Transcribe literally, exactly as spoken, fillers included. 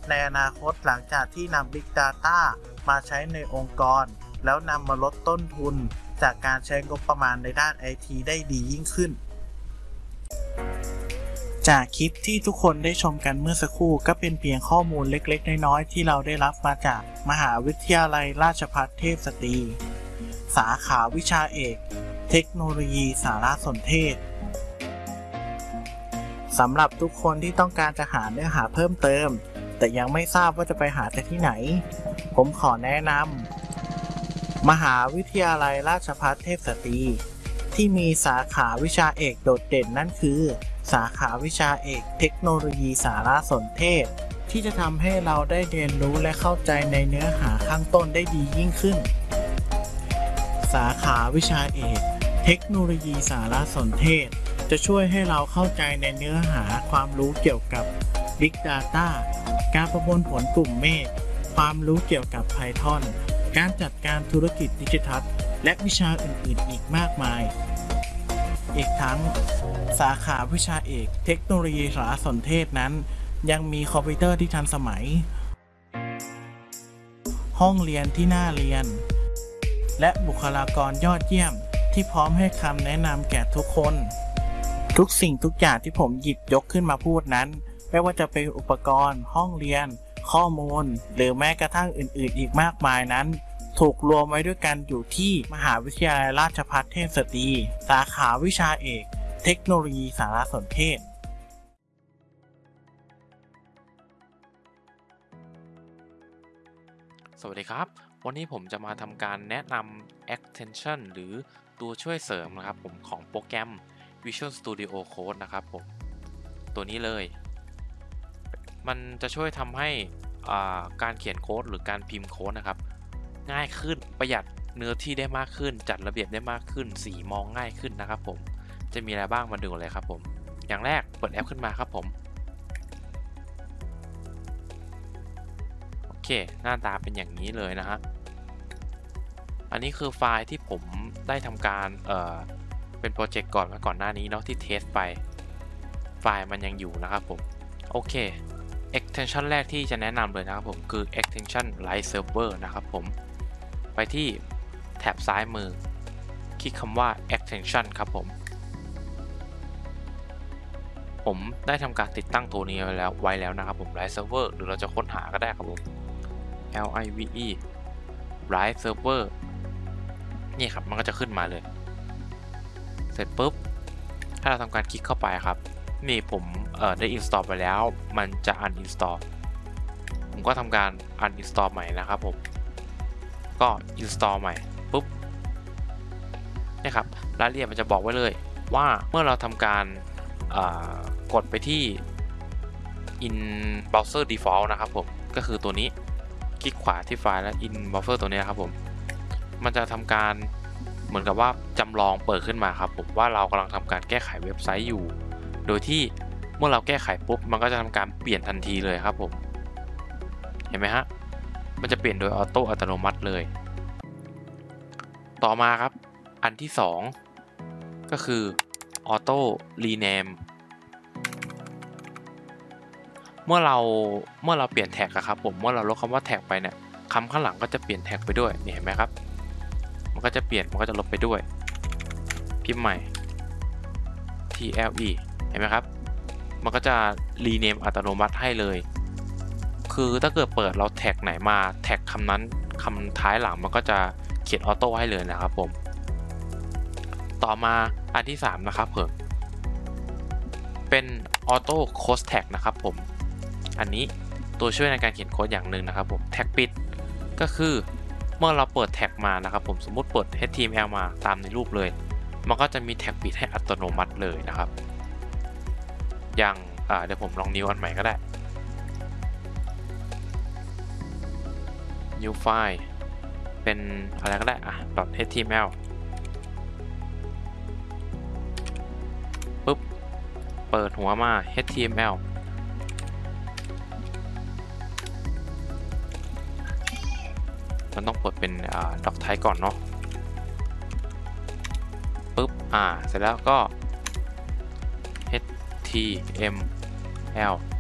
ในอนาคตหลังจากที่นำ Big Data มาใช้ในองค์กรแล้วนำมาลดต้นทุนจากการใช้งบประมาณในด้าน ไอ ที ได้ดียิ่งขึ้นจากคลิปที่ทุกคนได้ชมกันเมื่อสักครู่ก็เป็นเพียงข้อมูลเล็กๆน้อยๆที่เราได้รับมาจากมหาวิทยาลัยราชภัฏเทพสตรีสาขาวิชาเอกเทคโนโลยีสารสนเทศสำหรับทุกคนที่ต้องการจะหาเนื้อหาเพิ่มเติมแต่ยังไม่ทราบว่าจะไปหาจากที่ไหนผมขอแนะนำมหาวิทยาลัยราชภัฏเทพสตรีที่มีสาขาวิชาเอกโดดเด่นนั่นคือสาขาวิชาเอกเทคโนโลยีสารสนเทศที่จะทำให้เราได้เรียนรู้และเข้าใจในเนื้อหาข้างต้นได้ดียิ่งขึ้นสาขาวิชาเอกเทคโนโลยีสารสนเทศจะช่วยให้เราเข้าใจในเนื้อหาความรู้เกี่ยวกับ Big Data การประมวลผลกลุ่มเมฆความรู้เกี่ยวกับ Python การจัดการธุรกิจดิจิทัลและวิชาอื่นๆอีกมากมายอีกทั้งสาขาวิชาเอกเทคโนโลยีสารสนเทศนั้นยังมีคอมพิวเตอร์ที่ทันสมัยห้องเรียนที่น่าเรียนและบุคลากรยอดเยี่ยมที่พร้อมให้คำแนะนำแก่ทุกคนทุกสิ่งทุกอย่างที่ผมหยิบยกขึ้นมาพูดนั้นไม่ว่าจะเป็นอุปกรณ์ห้องเรียนข้อมูลหรือแม้กระทั่งอื่นๆอีกมากมายนั้นถูกรวมไว้ด้วยกันอยู่ที่มหาวิทยาลัยราชภัฏเทพสตรีสาขาวิชาเอกเทคโนโลยีสารสนเทศสวัสดีครับวันนี้ผมจะมาทำการแนะนำ extension หรือตัวช่วยเสริมนะครับผมของโปรแกรม Visual Studio Code นะครับผมตัวนี้เลยมันจะช่วยทำให้การเขียนโค้ดหรือการพิมพ์โค้ดนะครับง่ายขึ้นประหยัดเนื้อที่ได้มากขึ้นจัดระเบียบได้มากขึ้นสีมองง่ายขึ้นนะครับผมจะมีอะไรบ้างมาดูเลยครับผมอย่างแรกเปิดแอปขึ้นมาครับผมโอเคหน้าตาเป็นอย่างนี้เลยนะฮะอันนี้คือไฟล์ที่ผมได้ทำการเอ่อเป็นโปรเจกต์ก่อนมาก่อนหน้านี้เนาะที่เทสไปไฟล์มันยังอยู่นะครับผมโอเค extension แรกที่จะแนะนำเลยนะครับผมคือ extension Live Server นะครับผมไปที่แถบซ้ายมือคลิกคำว่า extension ครับผมผมได้ทำการติดตั้งตัวนี้ไว้แล้วไว้แล้วนะครับผม Live Server หรือเราจะค้นหาก็ได้ครับผม L I V E Live Server นี่ครับมันก็จะขึ้นมาเลยเสร็จปุ๊บถ้าเราทำการคลิกเข้าไปครับนี่ผมเอ่อได้ install ไปแล้วมันจะ uninstall ผมก็ทำการ uninstall ใหม่นะครับผมก็ install ใหม่ปุ๊บนี่ครับรายละเอียดมันจะบอกไว้เลยว่าเมื่อเราทำการกดไปที่ in browser default นะครับผมก็คือตัวนี้คลิกขวาที่ไฟล์แล้ว in browser ตัวนี้นะครับผมมันจะทำการเหมือนกับว่าจำลองเปิดขึ้นมาครับผมว่าเรากำลังทำการแก้ไขเว็บไซต์อยู่โดยที่เมื่อเราแก้ไขปุ๊บมันก็จะทำการเปลี่ยนทันทีเลยครับผมเห็นไหมฮะมันจะเปลี่ยนโดยออโต้อัตโนมัติเลยต่อมาครับอันที่สองก็คือออโต้รีเนมเมื่อเราเมื่อเราเปลี่ยนแท็กครับผมเมื่อเราลบคำว่าแท็กไปเนี่ยคำข้างหลังก็จะเปลี่ยนแท็กไปด้วยนี่เห็นไหมครับมันก็จะเปลี่ยนมันก็จะลบไปด้วยพิมพ์ใหม่ T L E เห็นไหมครับมันก็จะรีเนมอัตโนมัติให้เลยคือถ้าเกิดเปิดเราแท็กไหนมาแท็กคำนั้นคำท้ายหลังมันก็จะเขียนออโต้ให้เลยนะครับผมต่อมาอันที่สามนะครับผมเป็นออโต้โค้ดแท็กนะครับผมอันนี้ตัวช่วยในการเขียนโค้ดอย่างหนึ่งนะครับผมแท็กปิดก็คือเมื่อเราเปิดแท็กมานะครับผมสมมุติเปิด H T M L มาตามในรูปเลยมันก็จะมีแท็กปิดให้อัตโนมัติเลยนะครับอย่างเดี๋ยวผมลอง new อันใหม่ก็ได้ new file เป็นอะไรก็ได้อ่ะ .html ปุ๊บเปิดหัวมา html มันต้องเปิดเป็นด็อกไทป์ก่อนเนาะปุ๊บอ่าเสร็จแล้วก็ เอช ที เอ็ม แอล